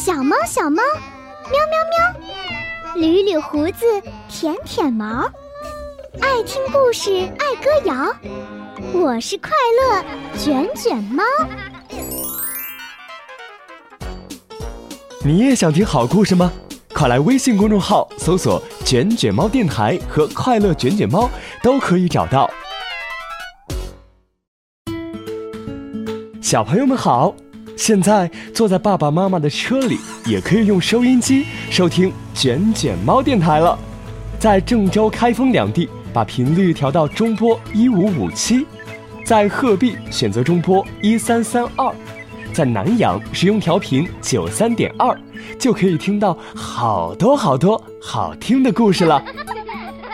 小猫小猫，喵喵喵，捋捋胡子，舔舔毛，爱听故事，爱歌谣。我是快乐卷卷猫。 你也想听好故事吗？快来微信公众号搜索卷卷猫电台和快乐卷卷猫，都可以找到。小朋友们好，现在坐在爸爸妈妈的车里，也可以用收音机收听卷卷猫电台了。在郑州、开封两地把频率调到中波1557，在鹤壁选择中波1332，在南阳使用调频93.2，就可以听到好多好听的故事了。